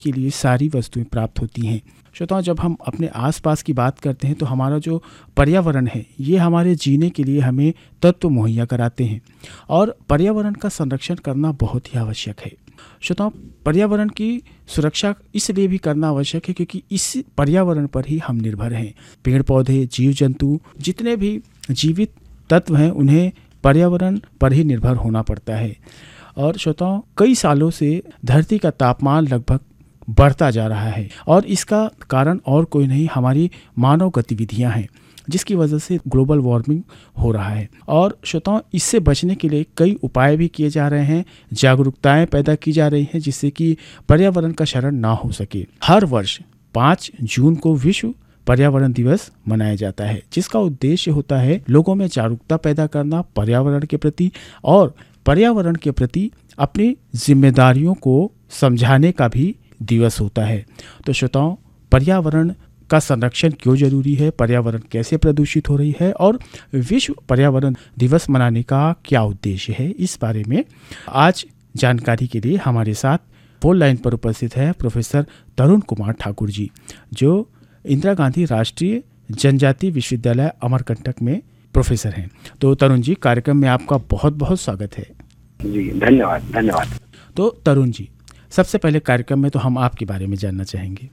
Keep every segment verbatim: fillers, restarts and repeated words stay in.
के लिए सारी वस्तुएं प्राप्त होती हैं। श्रोताओं, जब हम अपने आसपास की बात करते हैं तो हमारा जो पर्यावरण है ये हमारे जीने के लिए हमें तत्व मुहैया कराते हैं और पर्यावरण का संरक्षण करना बहुत ही आवश्यक है। श्रोताओं, पर्यावरण की सुरक्षा इसलिए भी करना आवश्यक है क्योंकि इस पर्यावरण पर ही हम निर्भर हैं। पेड़ पौधे, जीव जंतु, जितने भी जीवित तत्व हैं उन्हें पर्यावरण पर ही निर्भर होना पड़ता है। और श्रोताओं, कई सालों से धरती का तापमान लगभग बढ़ता जा रहा है और इसका कारण और कोई नहीं, हमारी मानव गतिविधियां हैं जिसकी वजह से ग्लोबल वार्मिंग हो रहा है। और श्रोताओं, इससे बचने के लिए कई उपाय भी किए जा रहे हैं, जागरूकताएं पैदा की जा रही हैं जिससे कि पर्यावरण का क्षरण ना हो सके। हर वर्ष पाँच जून को विश्व पर्यावरण दिवस मनाया जाता है जिसका उद्देश्य होता है लोगों में जागरूकता पैदा करना पर्यावरण के प्रति और पर्यावरण के प्रति अपनी जिम्मेदारियों को समझाने का भी दिवस होता है। तो श्रोताओं, पर्यावरण का संरक्षण क्यों जरूरी है, पर्यावरण कैसे प्रदूषित हो रही है और विश्व पर्यावरण दिवस मनाने का क्या उद्देश्य है, इस बारे में आज जानकारी के लिए हमारे साथ फोन लाइन पर उपस्थित है प्रोफेसर तरुण कुमार ठाकुर जी, जो इंदिरा गांधी राष्ट्रीय जनजातीय विश्वविद्यालय अमरकंटक में प्रोफेसर हैं। तो तरुण जी, कार्यक्रम में आपका बहुत बहुत स्वागत है। जी धन्यवाद धन्यवाद। तो तरुण जी, सबसे पहले कार्यक्रम में तो हम आपके बारे में जानना चाहेंगे।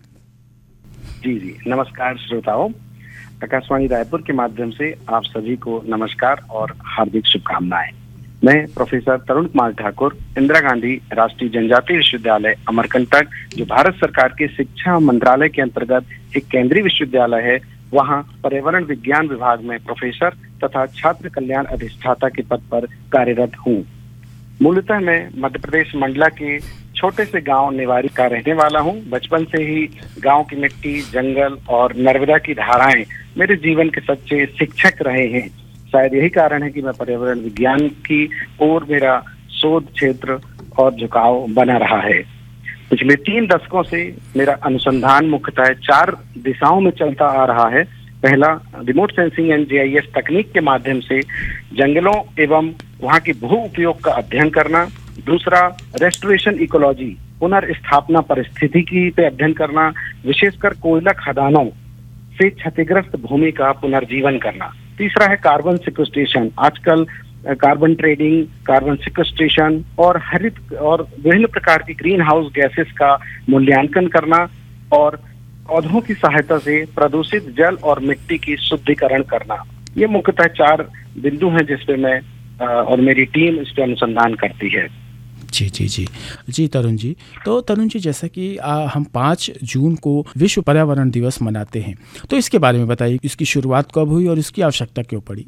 जी जी नमस्कार श्रोताओं, आकाशवाणी रायपुर के माध्यम से आप सभी को नमस्कार और हार्दिक शुभकामनाएं। मैं प्रोफेसर तरुण कुमार ठाकुर, इंदिरा गांधी राष्ट्रीय जनजातीय विश्वविद्यालय अमरकंटक, जो भारत सरकार के शिक्षा मंत्रालय के अंतर्गत एक केंद्रीय विश्वविद्यालय है, वहां पर्यावरण विज्ञान विभाग में प्रोफेसर तथा छात्र कल्याण अधिष्ठाता के पद पर कार्यरत हूँ। मूलतः मैं मध्य प्रदेश मंडला के छोटे से गांव निवारी का रहने वाला हूं। बचपन से ही गांव की मिट्टी, जंगल और नर्मदा की धाराएं मेरे जीवन के सच्चे शिक्षक रहे हैं। शायद यही कारण है कि मैं पर्यावरण विज्ञान की ओर मेरा शोध क्षेत्र और झुकाव बना रहा है। पिछले तीन दशकों से मेरा अनुसंधान मुख्यतः चार दिशाओं में चलता आ रहा है। पहला, remote sensing and ji I S तकनीक के माध्यम से जंगलों एवं वहां के भू उपयोग का अध्ययन करना। दूसरा, रेस्टोरेशन इकोलॉजी, पुनर्स्थापना परिस्थितिकी पे अध्ययन करना, विशेषकर कोयला खदानों से क्षतिग्रस्त भूमि का पुनर्जीवन करना। तीसरा है कार्बन सिक्वेस्ट्रेशन, आजकल कार्बन ट्रेडिंग, कार्बन सिक्वेस्ट्रेशन और हरित और विभिन्न प्रकार की ग्रीन हाउस गैसेस का मूल्यांकन करना और पौधों की सहायता से प्रदूषित जल और मिट्टी की शुद्धिकरण करना। ये मुख्यतः चार बिंदु हैं जिस पे मैं और मेरी टीम इस पे अनुसंधान करती है। जी जी जी जी तरुण जी, तो तरुण जी, जैसा कि आ, हम पाँच जून को विश्व पर्यावरण दिवस मनाते हैं, तो इसके बारे में बताइए, इसकी शुरुआत कब हुई और इसकी आवश्यकता क्यों पड़ी?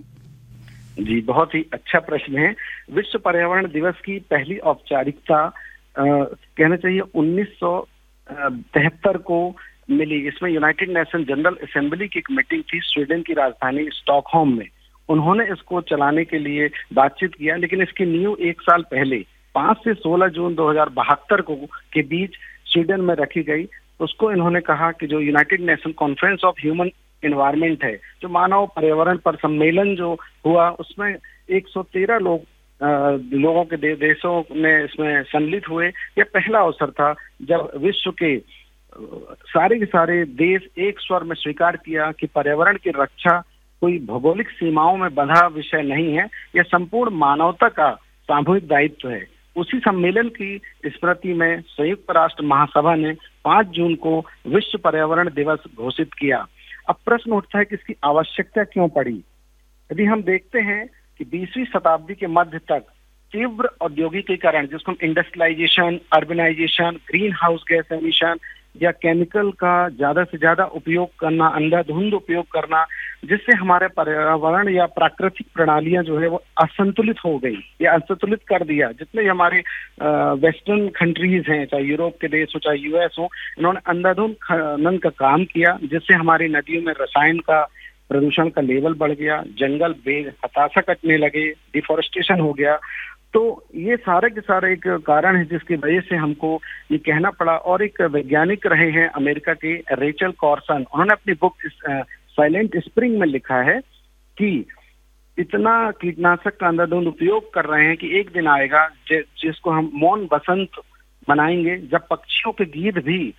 जी, बहुत ही अच्छा प्रश्न है। विश्व पर्यावरण दिवस की पहली औपचारिकता कहना चाहिए उन्नीस सौ तिहत्तर को मिली। इसमें यूनाइटेड नेशन जनरल असेंबली की एक मीटिंग थी स्वीडन की राजधानी स्टॉकहोम में। उन्होंने इसको चलाने के लिए बातचीत किया, लेकिन इसकी नींव एक साल पहले पाँच से सोलह जून दो हज़ार बहत्तर को के बीच स्वीडन में रखी गई। उसको इन्होंने कहा कि जो United nation conference of human environment है, जो मानव पर्यावरण पर सम्मेलन जो हुआ, उसमें एक सौ तेरह लोग आ, लोगों के दे, देशों में इसमें सम्मिलित हुए। यह पहला अवसर था जब विश्व के सारे के सारे देश एक स्वर में स्वीकार किया कि पर्यावरण की रक्षा कोई भौगोलिक सीमाओं में बंधा विषय नहीं है, यह संपूर्ण मानवता का सामूहिक दायित्व है। उसी सम्मेलन की स्मृति में संयुक्त राष्ट्र महासभा ने पाँच जून को विश्व पर्यावरण दिवस घोषित किया। अब प्रश्न उठता है कि इसकी आवश्यकता क्यों पड़ी। यदि हम देखते हैं कि बीसवीं शताब्दी के मध्य तक तीव्र औद्योगिकीकरण, जिसको हम industrialisation, urbanisation, green house gas emission या केमिकल का ज्यादा से ज्यादा उपयोग करना, अंधाधुंध उपयोग करना, जिससे हमारे पर्यावरण या प्राकृतिक प्रणालियां जो है वो असंतुलित हो गई या असंतुलित कर दिया। जितने हमारे वेस्टर्न कंट्रीज हैं, चाहे यूरोप के देश हो चाहे यूएस हो, इन्होंने अंधाधुंध खनन का काम किया, जिससे हमारी नदियों में रसायन का प्रदूषण का लेवल बढ़ गया, जंगल बेहताशा कटने लगे, डिफोरेस्टेशन हो गया। तो ये सारे के सारे एक कारण है जिसकी वजह से हमको ये कहना पड़ा। और एक वैज्ञानिक रहे हैं अमेरिका के रेचल कॉर्सन, उन्होंने अपनी बुक साइलेंट स्प्रिंग में लिखा है कि इतना कीटनाशक का अंधाधुंध उपयोग कर रहे हैं कि एक दिन आएगा जिसको हम मौन बसंत मनाएंगे जब पक्षियों के गीत भी